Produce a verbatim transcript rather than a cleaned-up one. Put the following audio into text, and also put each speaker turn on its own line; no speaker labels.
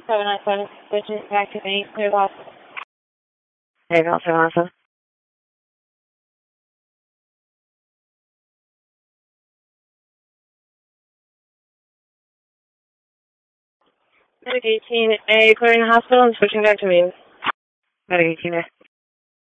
seven nine seven, switching back to me, clear loss.
Hey, Val seven nine seven.
Medic eighteen A, clearing the hospital and switching back to me.
Medic eighteen A.